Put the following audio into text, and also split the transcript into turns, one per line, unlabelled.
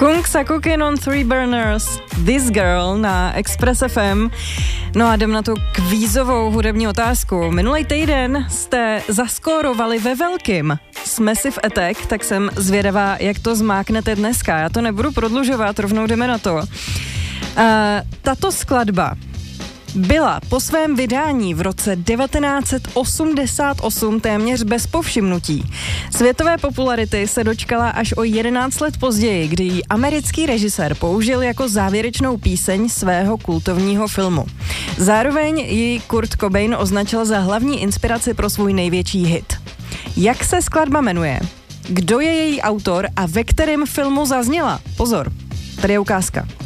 Kungs a Cookin on Three Burners, This Girl na Express FM. No a jdem na tu kvízovou hudební otázku. Minulý týden jste zaskórovali ve velkým s Massive Attack, tak jsem zvědavá, jak to zmáknete dneska. Já to nebudu prodlužovat, rovnou jdeme na to. Tato skladba byla po svém vydání v roce 1988 téměř bez povšimnutí. Světové popularity se dočkala až o 11 let později, kdy ji americký režisér použil jako závěrečnou píseň svého kultovního filmu. Zároveň ji Kurt Cobain označil za hlavní inspiraci pro svůj největší hit. Jak se skladba jmenuje? Kdo je její autor a ve kterém filmu zazněla? Pozor, tady je ukázka.